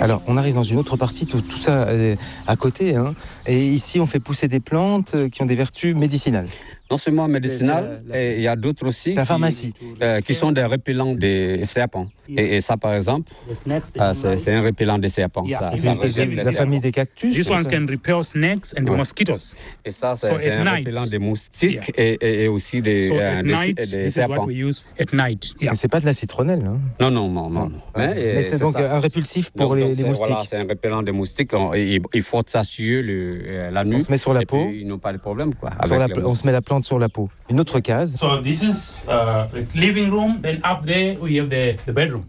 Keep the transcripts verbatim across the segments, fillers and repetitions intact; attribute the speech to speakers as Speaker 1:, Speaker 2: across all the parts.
Speaker 1: Alors, on arrive dans une autre partie, tout, tout ça euh, à côté. Hein, et ici, on fait pousser des plantes euh, qui ont des vertus médicinales.
Speaker 2: Non seulement médicinales, et il y a d'autres aussi
Speaker 1: la pharmacie.
Speaker 2: Qui, euh, qui sont des répellents des serpents. Et, et ça, par exemple, euh, c'est, c'est un répellent des serpents.
Speaker 3: Yeah.
Speaker 2: Ça,
Speaker 1: C'est une espèce de la famille des cactus.
Speaker 3: This one can repel snakes and the
Speaker 2: Ouais.
Speaker 3: mosquitoes.
Speaker 2: Et ça, c'est,
Speaker 3: So
Speaker 2: c'est
Speaker 3: at
Speaker 2: un
Speaker 3: night,
Speaker 2: répellent des moustiques
Speaker 3: yeah.
Speaker 2: et, et, et aussi des,
Speaker 3: So
Speaker 2: euh,
Speaker 3: at
Speaker 2: des,
Speaker 3: night,
Speaker 2: des
Speaker 3: this is
Speaker 2: serpents.
Speaker 3: what we use at night. Yeah.
Speaker 1: Mais c'est pas de la citronnelle. Hein.
Speaker 2: Non, non, non, non. non.
Speaker 1: Mais,
Speaker 2: Mais,
Speaker 1: c'est,
Speaker 2: c'est
Speaker 1: donc
Speaker 2: ça.
Speaker 1: un répulsif pour
Speaker 2: Donc,
Speaker 1: les,
Speaker 2: donc
Speaker 1: les
Speaker 2: c'est,
Speaker 1: moustiques.
Speaker 2: Voilà, c'est un répellent des moustiques. On, il, il frotte ça sur le, euh, la nuit.
Speaker 1: On se met sur la
Speaker 2: et
Speaker 1: peau.
Speaker 2: puis, ils n'ont pas de problème, quoi.
Speaker 1: Sur
Speaker 2: avec
Speaker 1: la,
Speaker 2: les
Speaker 1: on se met la plante sur la peau. Une autre case.
Speaker 3: So this is uh, the living room. Then up there we have the, the bedroom.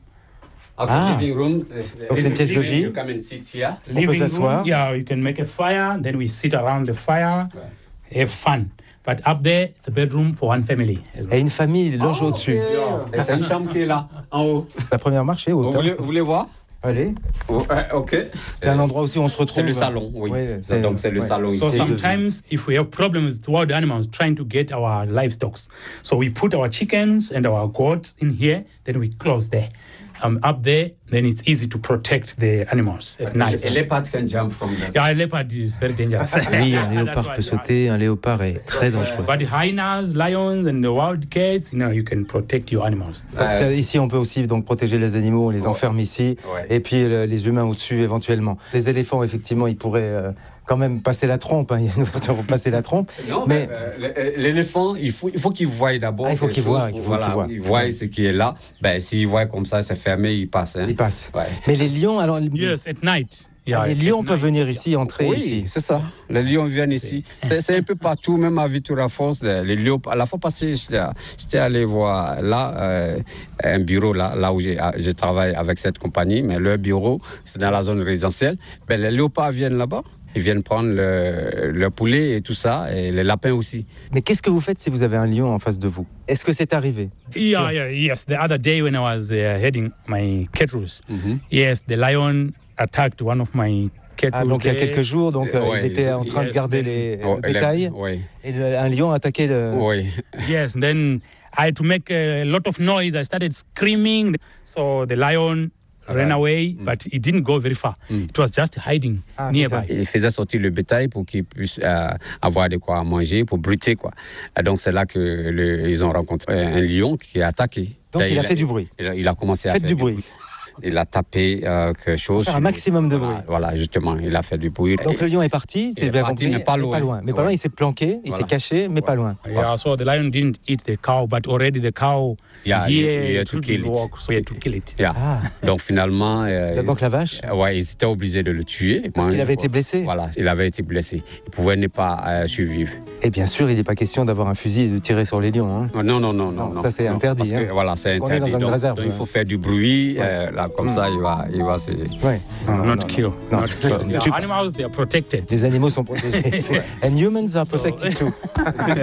Speaker 1: Ah.
Speaker 2: Living room,
Speaker 1: Donc c'est une pièce de vie.
Speaker 2: You come and sit here.
Speaker 1: On peut
Speaker 3: Living
Speaker 1: s'asseoir.
Speaker 3: room, yeah, you can make a fire. Then we sit around the fire, have fun. But up there, it's the bedroom for one family.
Speaker 1: Et une famille loge
Speaker 2: Oh,
Speaker 1: au-dessus.
Speaker 2: Et c'est une chambre qui est là, en haut.
Speaker 1: La première marche est
Speaker 2: Vous
Speaker 1: haute.
Speaker 2: voulez,
Speaker 1: Hein.
Speaker 2: vous voulez voir?
Speaker 1: Allez.
Speaker 2: Oh, euh, ok.
Speaker 1: C'est un endroit aussi où on se retrouve.
Speaker 2: C'est le salon, oui.
Speaker 1: Ouais,
Speaker 2: Donc c'est le
Speaker 1: ouais.
Speaker 2: salon
Speaker 3: So
Speaker 2: ici.
Speaker 3: sometimes, if we have problems with wild animals trying to get our livestock, so we put our chickens and our goats in here, then we close there. Um, up there, then it's easy to protect the animals at night.
Speaker 2: A leopard can jump from there.
Speaker 3: Yeah, a leopard is very dangerous.
Speaker 1: Oui, un léopard
Speaker 3: That's
Speaker 1: peut
Speaker 3: why,
Speaker 1: sauter. Un léopard est très dangereux.
Speaker 3: But the hyenas, lions, and the wild cats, you know, you can protect your animals.
Speaker 1: Donc, ça, ici, on peut aussi donc protéger les animaux. On les
Speaker 2: Ouais.
Speaker 1: enferme ici.
Speaker 2: Ouais.
Speaker 1: Et puis le- les humains au-dessus, éventuellement. Les éléphants, effectivement, ils pourraient euh, quand même passer la trompe. Hein. Il y a une ouverture pour passer la trompe.
Speaker 2: Non,
Speaker 1: mais
Speaker 2: mais euh, l'éléphant, il faut, il faut qu'il voie d'abord.
Speaker 1: Ah, il faut
Speaker 2: quelque
Speaker 1: qu'il voie,
Speaker 2: chose.
Speaker 1: il faut
Speaker 2: Voilà,
Speaker 1: qu'il voie.
Speaker 2: il voie ce qui est là. Ben, s'il voit comme ça, c'est fermé, il passe. Hein.
Speaker 1: ils passent.
Speaker 2: Ouais.
Speaker 1: Mais les lions, alors
Speaker 3: Yes, at night. Yeah,
Speaker 1: les
Speaker 3: at
Speaker 1: lions peuvent
Speaker 3: night.
Speaker 1: venir ici, entrer
Speaker 2: Oui,
Speaker 1: ici.
Speaker 2: c'est ça. Les lions viennent ici. C'est, c'est un peu partout, même à Vitura Falls. Les lions, à la fois passée, j'étais, j'étais allé voir là, euh, un bureau là, là où j'ai, je travaille avec cette compagnie, mais leur bureau, c'est dans la zone résidentielle. Ben, les léopards viennent là-bas. Ils viennent prendre le, le poulet et tout ça, et les lapins aussi.
Speaker 1: Mais qu'est-ce que vous faites si vous avez un lion en face de vous? Est-ce que c'est arrivé?
Speaker 3: Yeah, yeah, yes. The other day when I was uh, heading my cattle,
Speaker 2: Mhm.
Speaker 3: yes, the lion attacked one of my cattle.
Speaker 1: Ah, donc il y a
Speaker 3: there.
Speaker 1: quelques jours, donc euh,
Speaker 2: Ouais,
Speaker 1: il était en train de
Speaker 3: yes,
Speaker 1: garder
Speaker 3: then-
Speaker 1: les,
Speaker 2: Oh,
Speaker 1: le bétail,
Speaker 2: Oui,
Speaker 1: et le- un lion a attaqué le...
Speaker 2: oui.
Speaker 3: Yes, and then I had to make a lot of noise. I started screaming. So the lion ran away, but it didn't go very far. It was just hiding
Speaker 1: Ah, c'est ça.
Speaker 3: nearby.
Speaker 2: Il faisait sortir le bétail pour qu'ils puissent euh, avoir de quoi manger, pour brûter, quoi. Et donc c'est là que le, ils ont rencontré un lion qui a attaqué.
Speaker 1: Donc
Speaker 2: Et
Speaker 1: il a fait du bruit.
Speaker 2: Il a, il a commencé à
Speaker 1: Faites
Speaker 2: faire
Speaker 1: du bruit.
Speaker 2: Il a tapé euh, quelque chose.
Speaker 1: Faire un maximum de
Speaker 2: Voilà,
Speaker 1: bruit.
Speaker 2: Voilà, justement, il a fait du bruit.
Speaker 1: Donc le lion est parti, c'est
Speaker 2: est
Speaker 1: bien
Speaker 2: parti,
Speaker 1: compris,
Speaker 2: mais pas
Speaker 1: Mais
Speaker 2: loin.
Speaker 1: pas loin. Mais pas
Speaker 2: Ouais.
Speaker 1: loin, il s'est planqué, il
Speaker 2: Voilà.
Speaker 1: s'est caché, mais pas loin.
Speaker 3: Yeah, so the lion didn't eat the cow, but already the cow
Speaker 2: Yeah,
Speaker 3: here
Speaker 2: you- you had
Speaker 3: it
Speaker 2: to
Speaker 3: couldn't
Speaker 2: kill it.
Speaker 3: walk, so we had to kill it.
Speaker 2: Yeah.
Speaker 1: Ah,
Speaker 2: Donc finalement, euh,
Speaker 1: donc la vache,
Speaker 2: euh, ouais, ils étaient obligés de le tuer.
Speaker 1: parce qu'il avait été blessé.
Speaker 2: Voilà, il avait été blessé. Il pouvait ne pas euh, survivre.
Speaker 1: Et bien sûr, il n'est pas question d'avoir un fusil et de tirer sur les lions. Hein.
Speaker 2: Oh, Non, non, non, non.
Speaker 1: Non,
Speaker 2: non
Speaker 1: ça, c'est
Speaker 2: non,
Speaker 1: interdit,
Speaker 2: Parce que,
Speaker 1: hein.
Speaker 2: voilà, c'est
Speaker 1: Parce qu'on est
Speaker 2: interdit.
Speaker 1: dans une
Speaker 2: donc,
Speaker 1: réserve,
Speaker 2: donc, il
Speaker 1: ouais.
Speaker 2: faut faire du bruit.
Speaker 1: Ouais.
Speaker 2: euh, là, comme ça, il va, il va se.
Speaker 1: Ouais. Non, non,
Speaker 3: Not
Speaker 1: non,
Speaker 3: kill.
Speaker 1: non.
Speaker 3: Not kill.
Speaker 1: Tu-
Speaker 3: Yeah, animals, they are protected.
Speaker 1: Les animaux sont protégés. And humans are protected too.